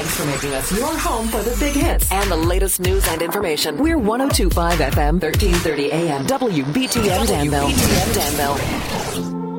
Thanks for making us your home for the big hits and the latest news and information. We're 102.5 FM, 1330 AM, WBTN Danville.